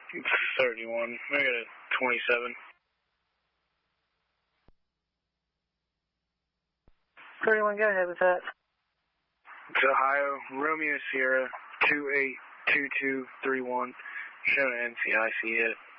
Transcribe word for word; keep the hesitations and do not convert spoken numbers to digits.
It's thirty-one. I got a twenty-seven. thirty-one, go ahead with that. It's Ohio, Romeo Sierra, two eight two two three one, showing N C I C hit.